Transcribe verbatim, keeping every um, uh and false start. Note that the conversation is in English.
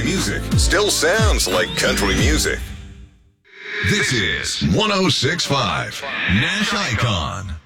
music still sounds like country music. This is one oh six point five Nash Icon.